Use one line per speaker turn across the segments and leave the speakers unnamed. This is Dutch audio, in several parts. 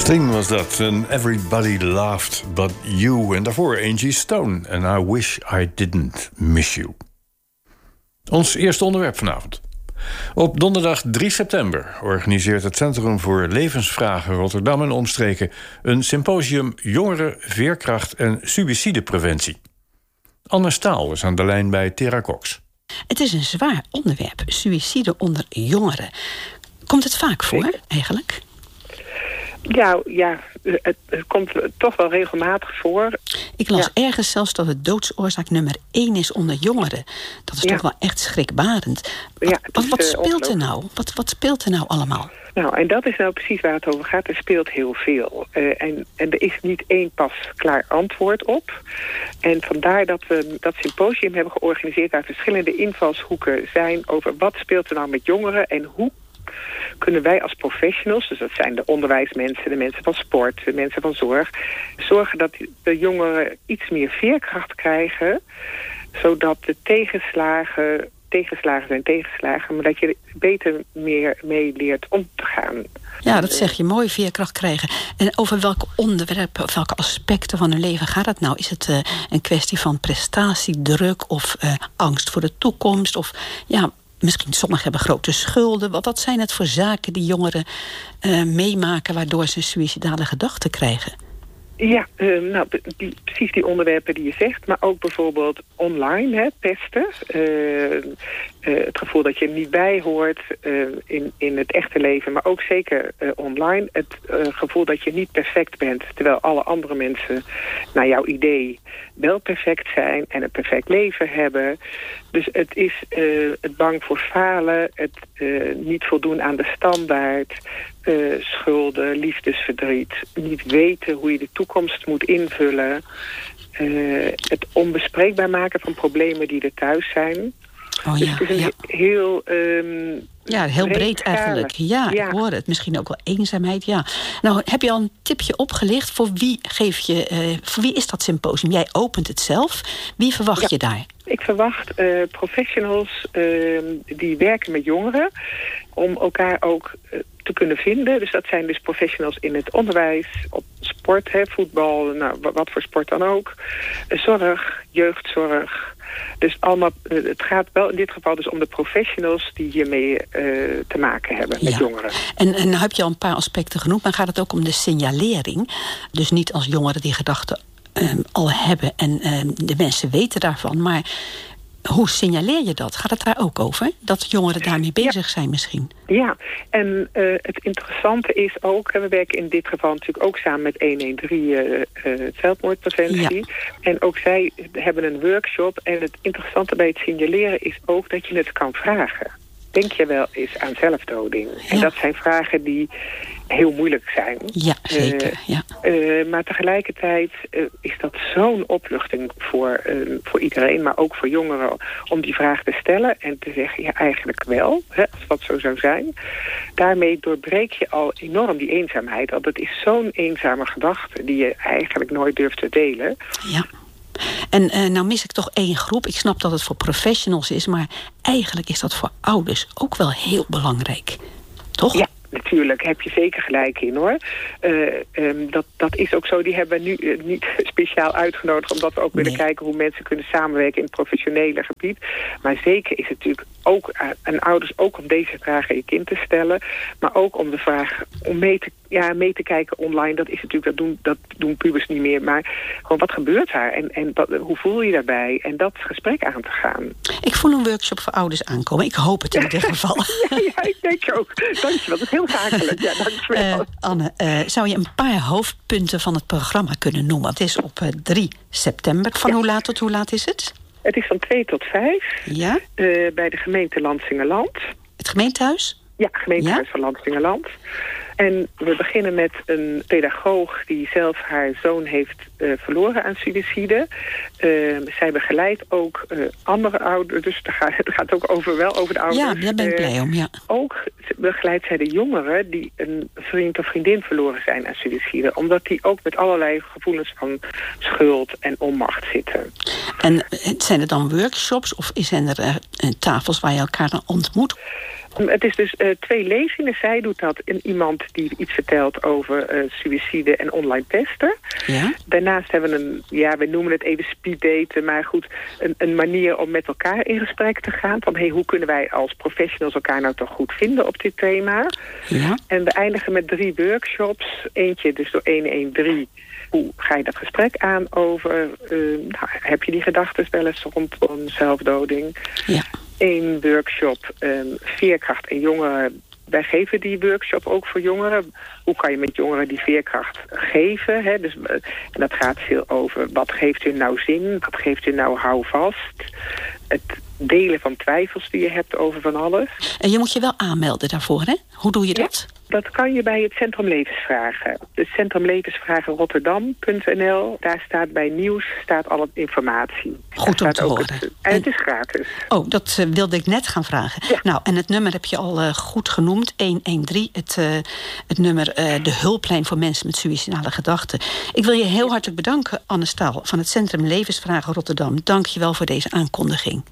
Sting was dat. And Everybody Laughed But You. En daarvoor Angie Stone. And I Wish I Didn't Miss You. Ons eerste onderwerp vanavond. Op donderdag 3 september organiseert het Centrum voor Levensvragen Rotterdam en omstreken een symposium Jongeren, Veerkracht en Suïcidepreventie. Anne Staal is aan de lijn bij Tera Cox.
Het is een zwaar onderwerp, suïcide onder jongeren. Komt het vaak voor, eigenlijk?
Ja, het komt toch wel regelmatig voor.
Ik las ergens zelfs dat het doodsoorzaak nummer 1 is onder jongeren. Dat is toch wel echt schrikbarend. Wat speelt er nou? Wat speelt er nou allemaal?
Nou, en dat is nou precies waar het over gaat. Er speelt heel veel. En er is niet één pasklaar antwoord op. En vandaar dat we dat symposium hebben georganiseerd waar verschillende invalshoeken zijn over wat speelt er nou met jongeren en hoe kunnen wij als professionals, dus dat zijn de onderwijsmensen, de mensen van sport, de mensen van zorg, zorgen dat de jongeren iets meer veerkracht krijgen, zodat de tegenslagen zijn tegenslagen, maar dat je beter meer mee leert om te gaan.
Ja, dat zeg je mooi, veerkracht krijgen. En over welke onderwerpen, of welke aspecten van hun leven gaat het nou? Is het een kwestie van prestatiedruk of angst voor de toekomst? Of misschien sommigen hebben grote schulden. Wat zijn het voor zaken die jongeren meemaken waardoor ze suïcidale gedachten krijgen?
Ja, precies die onderwerpen die je zegt. Maar ook bijvoorbeeld online, pesten. Het gevoel dat je er niet bij hoort in het echte leven. Maar ook zeker online. Het gevoel dat je niet perfect bent. Terwijl alle andere mensen naar jouw idee wel perfect zijn. En een perfect leven hebben. Dus het is het bang voor falen. Het niet voldoen aan de standaard. Schulden, liefdesverdriet. Niet weten hoe je de toekomst moet invullen. Het onbespreekbaar maken van problemen die er thuis zijn.
Oh ja,
dus het is heel...
heel breed eigenlijk. Ja, ik hoor het. Misschien ook wel eenzaamheid, ja. Nou, heb je al een tipje opgelicht? Voor wie is dat symposium? Jij opent het zelf. Wie verwacht je daar?
Ik verwacht professionals die werken met jongeren om elkaar ook te kunnen vinden. Dus dat zijn dus professionals in het onderwijs, op sport, voetbal, wat voor sport dan ook. Zorg, jeugdzorg. Dus allemaal, het gaat wel in dit geval dus om de professionals die hiermee te maken hebben met jongeren.
En nou heb je al een paar aspecten genoemd, maar gaat het ook om de signalering? Dus niet als jongeren die gedachten al hebben en de mensen weten daarvan, maar hoe signaleer je dat? Gaat het daar ook over? Dat jongeren daarmee bezig zijn misschien? Ja,
en het interessante is ook, we werken in dit geval natuurlijk ook samen met 113 zelfmoordpreventie. Ja. En ook zij hebben een workshop. En het interessante bij het signaleren is ook dat je het kan vragen. Denk je wel eens aan zelfdoding? Ja. En dat zijn vragen die heel moeilijk zijn.
Ja, zeker.
Maar tegelijkertijd is dat zo'n opluchting voor iedereen, maar ook voor jongeren, om die vraag te stellen en te zeggen, ja, eigenlijk wel, als dat zo zou zijn. Daarmee doorbreek je al enorm die eenzaamheid. Want het is zo'n eenzame gedachte die je eigenlijk nooit durft te delen.
Ja. En nou mis ik toch één groep. Ik snap dat het voor professionals is, maar eigenlijk is dat voor ouders ook wel heel belangrijk. Toch?
Ja, natuurlijk. Heb je zeker gelijk in, hoor. Dat is ook zo. Die hebben we nu niet speciaal uitgenodigd, omdat we ook willen kijken hoe mensen kunnen samenwerken in het professionele gebied. Maar zeker is het natuurlijk ook aan ouders ook om deze vragen aan je kind te stellen. Maar ook om de vraag om mee te kijken online. Dat is natuurlijk, dat doen pubers niet meer. Maar gewoon, wat gebeurt daar? En hoe voel je je daarbij? En dat gesprek aan te gaan.
Ik voel een workshop voor ouders aankomen. Ik hoop het in ieder geval.
Ja, ik denk ook. Dankjewel. Dat is heel zakelijk. Ja, dankjewel.
Anne, zou je een paar hoofdpunten van het programma kunnen noemen? Het is op 3 september. Van hoe laat tot hoe laat is het?
Het is van 2 tot 5.
Ja.
Bij de gemeente Lansingerland.
Het gemeentehuis?
Ja, gemeentehuis van Lansingerland. En we beginnen met een pedagoog die zelf haar zoon heeft verloren aan suïcide. Zij begeleidt ook andere ouders. Dus het gaat ook over de ouders.
Ja, daar ben ik blij om, ja.
Ook begeleidt zij de jongeren die een vriend of vriendin verloren zijn aan suïcide. Omdat die ook met allerlei gevoelens van schuld en onmacht zitten.
En zijn er dan workshops of zijn er tafels waar je elkaar dan ontmoet?
Het is dus 2 lezingen. Zij doet dat in iemand die iets vertelt over suïcide en online pesten.
Ja?
Daarnaast hebben we we noemen het even speeddaten, maar goed, een manier om met elkaar in gesprek te gaan. Van hoe kunnen wij als professionals elkaar nou toch goed vinden op dit thema?
Ja?
En we eindigen met 3 workshops. Eentje dus door 113. Hoe ga je dat gesprek aan over... heb je die gedachten wel eens rondom zelfdoding?
Ja.
1 workshop, veerkracht en jongeren. Wij geven die workshop ook voor jongeren. Hoe kan je met jongeren die veerkracht geven? Hè? Dus, en dat gaat veel over wat geeft u nou zin? Wat geeft u nou houvast? Het delen van twijfels die je hebt over van alles.
En je moet je wel aanmelden daarvoor, hè? Hoe doe je dat?
Dat kan je bij het Centrum Levensvragen. Het Centrum Levensvragen Rotterdam.nl. Daar staat bij nieuws alle informatie.
Goed om te horen.
En het is gratis.
Oh, dat wilde ik net gaan vragen.
Ja.
Nou, en het nummer heb je al goed genoemd. 113, het nummer de hulplijn voor mensen met suïcidale gedachten. Ik wil je heel hartelijk bedanken, Anne Staal van het Centrum Levensvragen Rotterdam. Dank je wel voor deze aankondiging.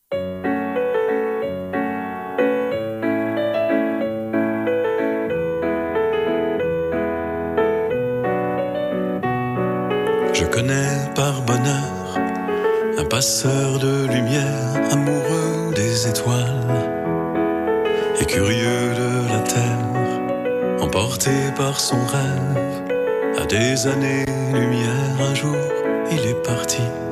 Je connais par bonheur un passeur de lumière, amoureux des étoiles et curieux de la terre, emporté par son rêve. À des années-lumière, un jour, il est parti.